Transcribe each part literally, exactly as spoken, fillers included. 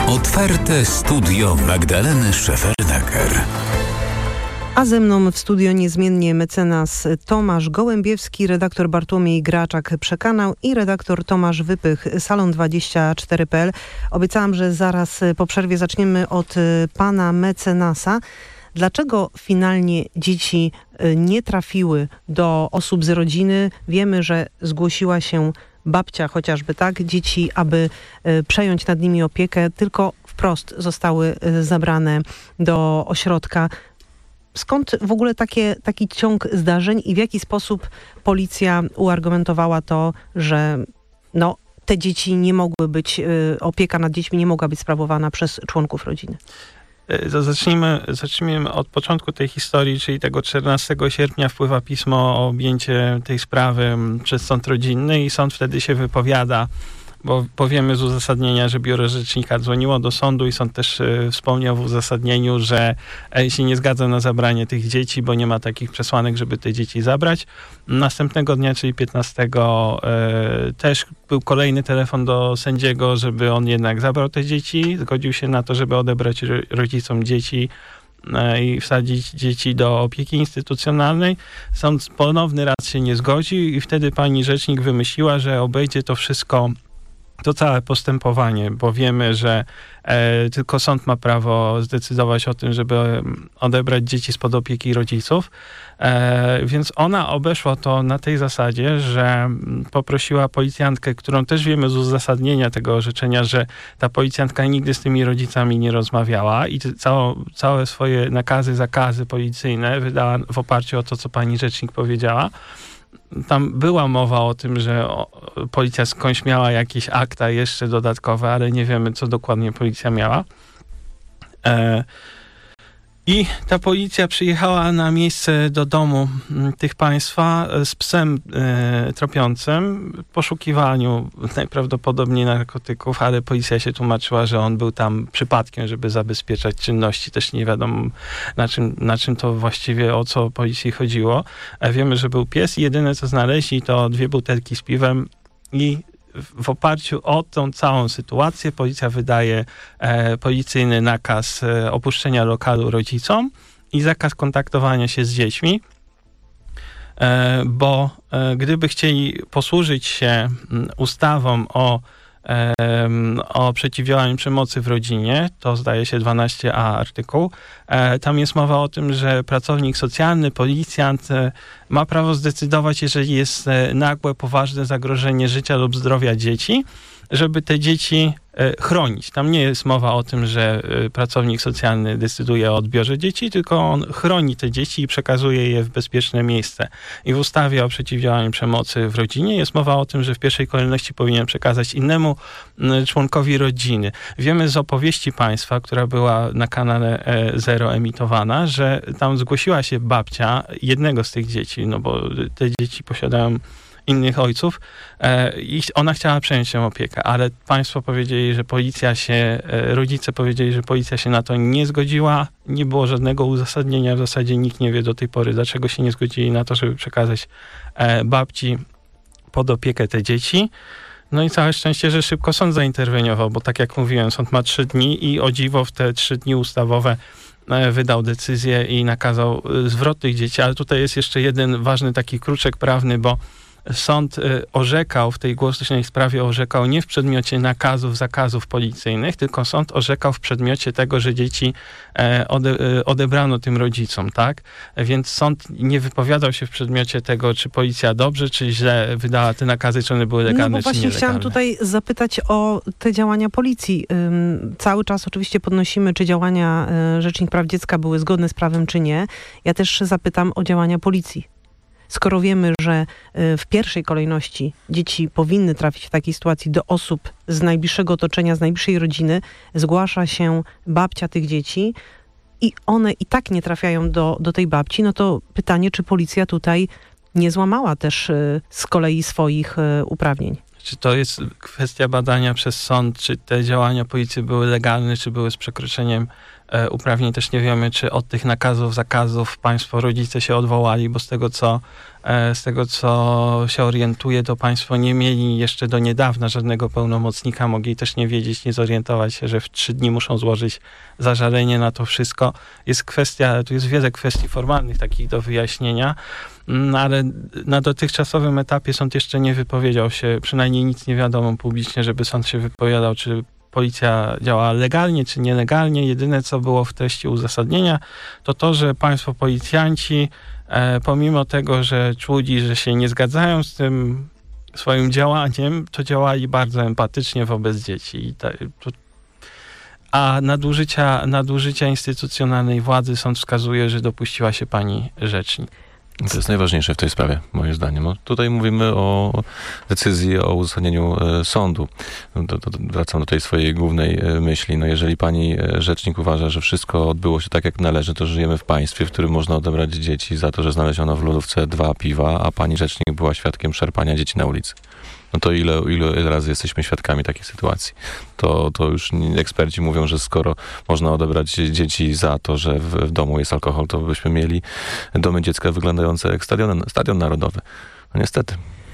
Otwarte studio Magdaleny Szefernaker. A ze mną w studio niezmiennie mecenas Tomasz Gołębiewski, redaktor Bartłomiej Graczak-Przekanał i redaktor Tomasz Wypych, Salon dwadzieścia cztery kropka p l. Obiecałam, że zaraz po przerwie zaczniemy od pana mecenasa. Dlaczego finalnie dzieci nie trafiły do osób z rodziny? Wiemy, że zgłosiła się babcia chociażby, tak? Dzieci, aby przejąć nad nimi opiekę, tylko wprost zostały zabrane do ośrodka. Skąd w ogóle takie, taki ciąg zdarzeń i w jaki sposób policja uargumentowała to, że no, te dzieci nie mogły być, opieka nad dziećmi nie mogła być sprawowana przez członków rodziny? To zacznijmy, zacznijmy od początku tej historii, czyli tego czternastego sierpnia wpływa pismo o objęcie tej sprawy przez sąd rodzinny i sąd wtedy się wypowiada, bo powiemy z uzasadnienia, że biuro rzecznika dzwoniło do sądu i sąd też y, wspomniał w uzasadnieniu, że y, się nie zgadza na zabranie tych dzieci, bo nie ma takich przesłanek, żeby te dzieci zabrać. Następnego dnia, czyli piętnastego y, też był kolejny telefon do sędziego, żeby on jednak zabrał te dzieci, zgodził się na to, żeby odebrać rodzicom dzieci y, i wsadzić dzieci do opieki instytucjonalnej. Sąd ponowny raz się nie zgodził i wtedy pani rzecznik wymyśliła, że obejdzie to wszystko, to całe postępowanie, bo wiemy, że e, tylko sąd ma prawo zdecydować o tym, żeby odebrać dzieci spod opieki rodziców. E, więc ona obeszła to na tej zasadzie, że poprosiła policjantkę, którą też wiemy z uzasadnienia tego orzeczenia, że ta policjantka nigdy z tymi rodzicami nie rozmawiała i całe, całe swoje nakazy, zakazy policyjne wydała w oparciu o to, co pani rzecznik powiedziała. Tam była mowa o tym, że policja skądś miała jakieś akta jeszcze dodatkowe, ale nie wiemy, co dokładnie policja miała. E, I ta policja przyjechała na miejsce do domu tych państwa z psem e, tropiącym w poszukiwaniu najprawdopodobniej narkotyków, ale policja się tłumaczyła, że on był tam przypadkiem, żeby zabezpieczać czynności. Też nie wiadomo, na czym, na czym to właściwie, o co policji chodziło. E, wiemy, że był pies i jedyne, co znaleźli, to dwie butelki z piwem i w oparciu o tą całą sytuację policja wydaje e, policyjny nakaz e, opuszczenia lokalu rodzicom i zakaz kontaktowania się z dziećmi, e, bo e, gdyby chcieli posłużyć się ustawą o, e, o przeciwdziałaniu przemocy w rodzinie, to zdaje się dwanaście a artykuł, e, tam jest mowa o tym, że pracownik socjalny, policjant e, ma prawo zdecydować, jeżeli jest nagłe, poważne zagrożenie życia lub zdrowia dzieci, żeby te dzieci chronić. Tam nie jest mowa o tym, że pracownik socjalny decyduje o odbiorze dzieci, tylko on chroni te dzieci i przekazuje je w bezpieczne miejsce. I w ustawie o przeciwdziałaniu przemocy w rodzinie jest mowa o tym, że w pierwszej kolejności powinien przekazać innemu członkowi rodziny. Wiemy z opowieści państwa, która była na kanale Zero emitowana, że tam zgłosiła się babcia jednego z tych dzieci, no bo te dzieci posiadają innych ojców e, i ona chciała przejąć tę opiekę, ale państwo powiedzieli, że policja się, e, rodzice powiedzieli, że policja się na to nie zgodziła, nie było żadnego uzasadnienia, w zasadzie nikt nie wie do tej pory, dlaczego się nie zgodzili na to, żeby przekazać e, babci pod opiekę te dzieci. No i całe szczęście, że szybko sąd zainterweniował, bo tak jak mówiłem, sąd ma trzy dni i o dziwo w te trzy dni ustawowe wydał decyzję i nakazał zwrot tych dzieci, ale tutaj jest jeszcze jeden ważny taki kruczek prawny, bo sąd orzekał w tej głośnej sprawie, orzekał nie w przedmiocie nakazów, zakazów policyjnych, tylko sąd orzekał w przedmiocie tego, że dzieci ode, odebrano tym rodzicom, tak? Więc sąd nie wypowiadał się w przedmiocie tego, czy policja dobrze, czy źle wydała te nakazy, czy one były legalne, no bo czy właśnie nielegalne. chciałam tutaj zapytać o te działania policji. Cały czas oczywiście podnosimy, czy działania Rzecznik Praw Dziecka były zgodne z prawem, czy nie. Ja też zapytam o działania policji. Skoro wiemy, że w pierwszej kolejności dzieci powinny trafić w takiej sytuacji do osób z najbliższego otoczenia, z najbliższej rodziny, zgłasza się babcia tych dzieci i one i tak nie trafiają do, do tej babci, no to pytanie, czy policja tutaj nie złamała też z kolei swoich uprawnień? Czy to jest kwestia badania przez sąd, czy te działania policji były legalne, czy były z przekroczeniem e, uprawnień też nie wiemy, czy od tych nakazów, zakazów państwo, rodzice się odwołali, bo z tego, co e, z tego, co się orientuje, to państwo nie mieli jeszcze do niedawna żadnego pełnomocnika, mogli też nie wiedzieć, nie zorientować się, że w trzy dni muszą złożyć zażalenie na to wszystko. Jest kwestia, tu jest wiele kwestii formalnych takich do wyjaśnienia, no, ale na dotychczasowym etapie sąd jeszcze nie wypowiedział się, przynajmniej nic nie wiadomo publicznie, żeby sąd się wypowiadał, czy policja działa legalnie, czy nielegalnie. Jedyne, co było w treści uzasadnienia, to to, że państwo policjanci, e, pomimo tego, że czuli, że się nie zgadzają z tym swoim działaniem, to działali bardzo empatycznie wobec dzieci. I ta, to, a nadużycia, nadużycia instytucjonalnej władzy sąd wskazuje, że dopuściła się pani rzecznik. To jest najważniejsze w tej sprawie, moim zdaniem. No, tutaj mówimy o decyzji, o uzasadnieniu e, sądu. Do, do, wracam do tej swojej głównej e, myśli. No, jeżeli pani e, rzecznik uważa, że wszystko odbyło się tak, jak należy, to żyjemy w państwie, w którym można odebrać dzieci za to, że znaleziono w lodówce dwa piwa, a pani rzecznik była świadkiem szarpania dzieci na ulicy. No to ile, ile razy jesteśmy świadkami takiej sytuacji? To, to już eksperci mówią, że skoro można odebrać dzieci za to, że w, w domu jest alkohol, to byśmy mieli domy dziecka wyglądające jak stadion, stadion narodowy. No niestety.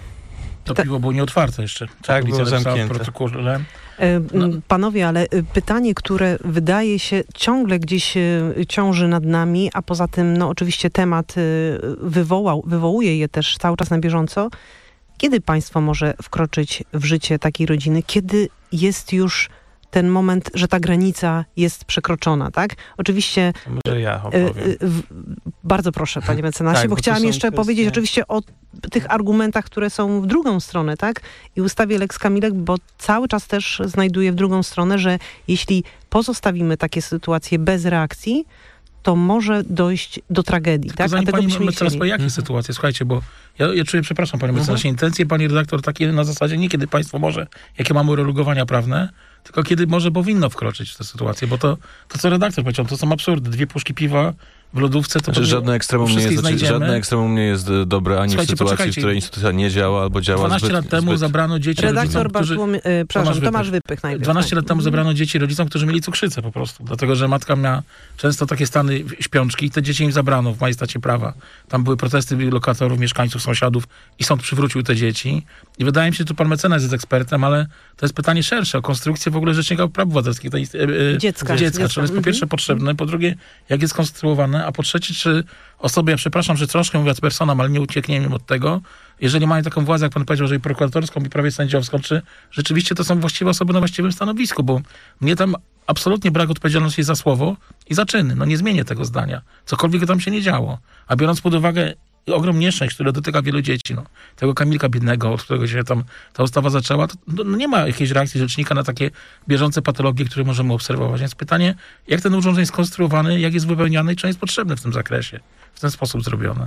To piwo było nieotwarte jeszcze. Tak, było zamknięte. W protokole. No. Panowie, ale pytanie, które wydaje się ciągle gdzieś ciąży nad nami, a poza tym, no oczywiście temat wywołał, wywołuje je też cały czas na bieżąco. Kiedy państwo może wkroczyć w życie takiej rodziny? Kiedy jest już ten moment, że ta granica jest przekroczona, tak? Oczywiście... To może ja opowiem. Y, y, w, bardzo proszę, panie mecenasie, tak, bo, bo chciałam jeszcze kwestie... powiedzieć oczywiście o tych argumentach, które są w drugą stronę, tak? I ustawie Lex Kamilek, bo cały czas też znajduję w drugą stronę, że jeśli pozostawimy takie sytuacje bez reakcji, to może dojść do tragedii. Tylko tak? zanim A tego pani byśmy nie mecenas powie, jakie sytuacje? Słuchajcie, bo ja, ja czuję, przepraszam panie mecenasie, intencje pani redaktor takie na zasadzie nie kiedy państwo może, jakie mamy uregulowania prawne, tylko kiedy może powinno wkroczyć w tę sytuację, bo to, to co redaktor powiedział, to są absurdy. Dwie puszki piwa w lodówce, to... Znaczy, żadne ekstremum nie jest, znaczy, żadne ekstremum nie jest dobre ani w sytuacji, w której instytucja nie działa albo działa dwanaście zbyt, lat temu zbyt... zabrano dzieci Redaktor rodzicom, którzy... Bartłomiej, e, przepraszam, Tomasz, Tomasz Wypych najpierw. dwanaście lat temu zabrano dzieci rodzicom, którzy mieli cukrzycę po prostu, dlatego, że matka miała często takie stany śpiączki i te dzieci im zabrano w majestacie prawa. Tam były protesty lokatorów, mieszkańców, sąsiadów i sąd przywrócił te dzieci. I wydaje mi się, że tu pan mecenas jest ekspertem, ale to jest pytanie szersze o konstrukcję w ogóle Rzecznika Praw Obywatelskich. Tej, e, dziecka. dziecka. Czy jest po pierwsze potrzebne, po drugie, jak jest konstruowane, a po trzecie, czy osoby, ja przepraszam, że troszkę mówię ad personam, ale nie uciekniemy od tego, jeżeli mają taką władzę, jak pan powiedział, że i prokuratorską, i prawie sędziowską, czy rzeczywiście to są właściwe osoby na właściwym stanowisku, bo mnie tam absolutnie brak odpowiedzialności za słowo i za czyny. No nie zmienię tego zdania. Cokolwiek tam się nie działo. A biorąc pod uwagę ogrom nieszczęść, które dotyka wielu dzieci, no, tego Kamilka biednego, od którego się tam ta ustawa zaczęła, to no, nie ma jakiejś reakcji rzecznika na takie bieżące patologie, które możemy obserwować. Więc pytanie, jak ten urząd jest skonstruowany, jak jest wypełniany i czy jest potrzebny w tym zakresie, w ten sposób zrobione.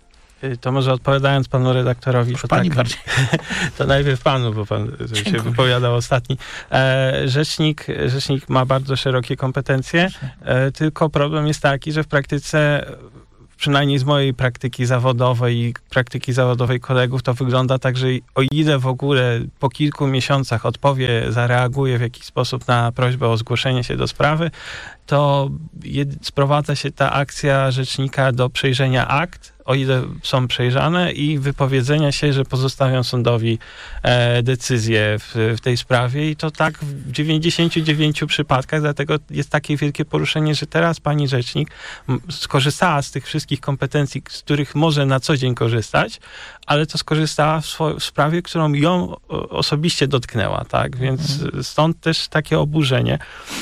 To może odpowiadając panu redaktorowi, Proszę to, pani tak, bardziej. to najpierw panu, bo pan się wypowiadał ostatni. E, rzecznik, rzecznik ma bardzo szerokie kompetencje, e, tylko problem jest taki, że w praktyce, przynajmniej z mojej praktyki zawodowej i praktyki zawodowej kolegów, to wygląda tak, że o ile w ogóle po kilku miesiącach odpowie, zareaguje w jakiś sposób na prośbę o zgłoszenie się do sprawy, to jed- sprowadza się ta akcja rzecznika do przejrzenia akt, o ile są przejrzane, i wypowiedzenia się, że pozostawią sądowi e, decyzję w, w tej sprawie. I to tak w dziewięćdziesięciu dziewięciu przypadkach, dlatego jest takie wielkie poruszenie, że teraz pani rzecznik m, skorzystała z tych wszystkich kompetencji, z których może na co dzień korzystać, ale to skorzystała w, swo- w sprawie, którą ją o, osobiście dotknęła, tak? Więc mhm. stąd też takie oburzenie.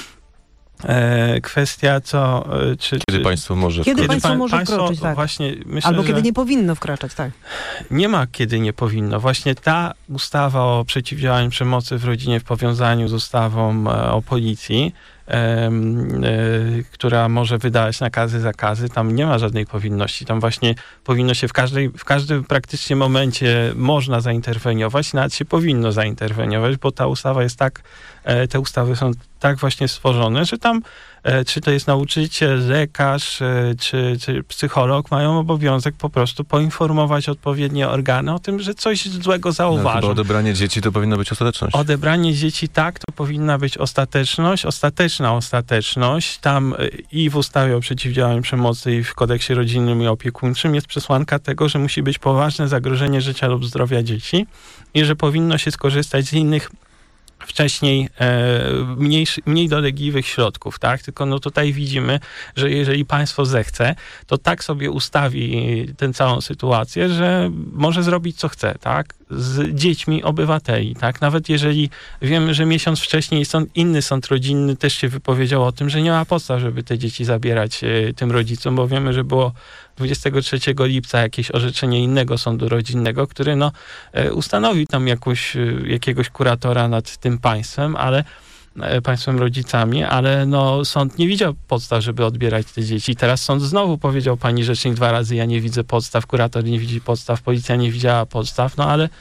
E, kwestia, co... Czy, kiedy czy, państwo może Kiedy wkroczyć? państwo może państwo, wkroczyć, tak. Właśnie, myślę, albo kiedy że nie powinno wkraczać, tak. nie ma kiedy nie powinno. Właśnie ta ustawa o przeciwdziałaniu przemocy w rodzinie w powiązaniu z ustawą e, o policji, e, e, która może wydawać nakazy, zakazy, tam nie ma żadnej powinności. Tam właśnie powinno się w każdej, w każdym praktycznie momencie można zainterweniować, nawet się powinno zainterweniować, bo ta ustawa jest tak, e, te ustawy są tak właśnie stworzone, że tam e, czy to jest nauczyciel, lekarz, e, czy, czy psycholog, mają obowiązek po prostu poinformować odpowiednie organy o tym, że coś złego No, zauważą. chyba odebranie dzieci to powinno być ostateczność. Odebranie dzieci, tak, to powinna być ostateczność, ostateczna ostateczność. Tam e, i w ustawie o przeciwdziałaniu przemocy, i w kodeksie rodzinnym i opiekuńczym jest przesłanka tego, że musi być poważne zagrożenie życia lub zdrowia dzieci i że powinno się skorzystać z innych wcześniej e, mniej, mniej dolegliwych środków, tak? Tylko no tutaj widzimy, że jeżeli państwo zechce, to tak sobie ustawi tę całą sytuację, że może zrobić co chce, tak? Z dziećmi obywateli, tak? Nawet jeżeli wiemy, że miesiąc wcześniej sąd, inny sąd rodzinny też się wypowiedział o tym, że nie ma podstaw, żeby te dzieci zabierać e, tym rodzicom, bo wiemy, że było dwudziestego trzeciego lipca jakieś orzeczenie innego sądu rodzinnego, który no, e, ustanowił tam jakąś, e, jakiegoś kuratora nad tym państwem, ale e, państwem rodzicami, ale no, sąd nie widział podstaw, żeby odbierać te dzieci. Teraz sąd znowu powiedział pani rzecznik dwa razy, ja nie widzę podstaw, kurator nie widzi podstaw, policja nie widziała podstaw, no ale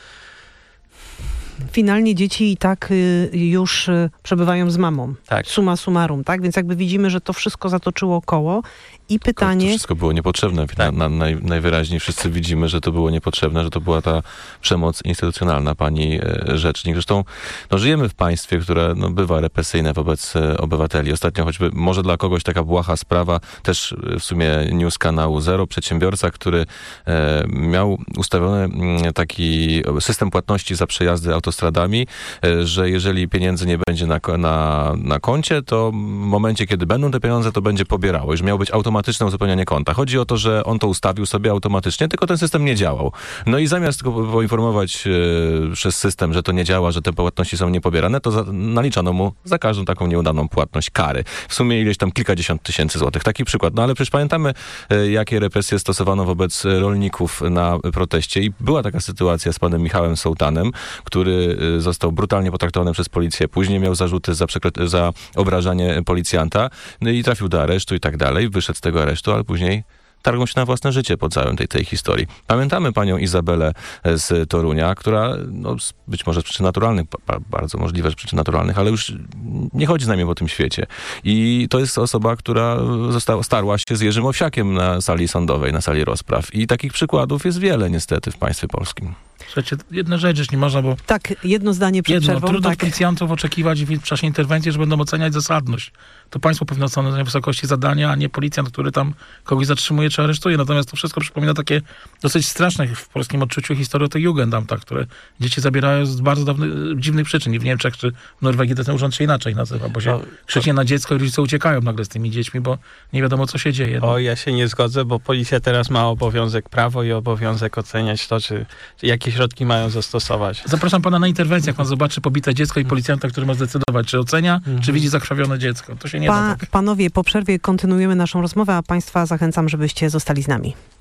Finalnie dzieci i tak y, już y, przebywają z mamą. Tak. Summa summarum, tak? Więc jakby widzimy, że to wszystko zatoczyło koło. I pytanie... To wszystko było niepotrzebne. Tak. Na, na, naj, najwyraźniej wszyscy widzimy, że to było niepotrzebne, że to była ta przemoc instytucjonalna, pani e, rzecznik. Zresztą no, żyjemy w państwie, które no, bywa represyjne wobec e, obywateli. Ostatnio choćby, może dla kogoś taka błaha sprawa, też e, w sumie news kanału Zero, przedsiębiorca, który e, miał ustawiony m, taki system płatności za przejazdy autostradami, e, że jeżeli pieniędzy nie będzie na, na, na koncie, to w momencie, kiedy będą te pieniądze, to będzie pobierało. Już miał być automatyczne uzupełnianie konta. Chodzi o to, że on to ustawił sobie automatycznie, tylko ten system nie działał. No i zamiast go poinformować e, przez system, że to nie działa, że te płatności są niepobierane, to za, naliczono mu za każdą taką nieudaną płatność kary. W sumie ileś tam kilkadziesiąt tysięcy złotych. Taki przykład. No ale przecież pamiętamy, e, jakie represje stosowano wobec rolników na proteście i była taka sytuacja z panem Michałem Sołtanem, który e, został brutalnie potraktowany przez policję. Później miał zarzuty za, przekro- za obrażanie policjanta, no i trafił do aresztu i tak dalej. Wyszedł z tego aresztu, ale później targą się na własne życie po całym tej, tej historii. Pamiętamy panią Izabelę z Torunia, która no, być może z przyczyn naturalnych, ba- bardzo możliwe, że z przyczyn naturalnych, ale już nie chodzi z nami po tym świecie. I to jest osoba, która została, starła się z Jerzym Owsiakiem na sali sądowej, na sali rozpraw. I takich przykładów jest wiele niestety w państwie polskim. Słuchajcie, jedna rzecz, jeśli można, bo Tak, jedno zdanie przed jedno, przerwą. trudno Tak. policjantów oczekiwać w czasie interwencji, że będą oceniać zasadność. To państwo pewnie ocenia wysokości zadania, a nie policjant, który tam kogoś zatrzymuje czy aresztuje. Natomiast to wszystko przypomina takie dosyć straszne w polskim odczuciu historii o tych Jugendamtach, które dzieci zabierają z bardzo dawnych, dziwnych przyczyn. I w Niemczech czy w Norwegii ten urząd się inaczej nazywa, bo się No, krzycznie na dziecko i rodzice uciekają nagle z tymi dziećmi, bo nie wiadomo, co się dzieje. No. o, ja się nie zgodzę, bo policja teraz ma obowiązek prawo i obowiązek oceniać to, czy, czy jakie środki mają zastosować. Zapraszam pana na interwencję, jak pan zobaczy pobite dziecko i policjanta, który ma zdecydować, czy ocenia, Mhm. czy widzi zakrwawione dziecko. To się nie da Pa, tak. panowie, po przerwie kontynuujemy naszą rozmowę, a państwa zachęcam, żebyście zostali z nami.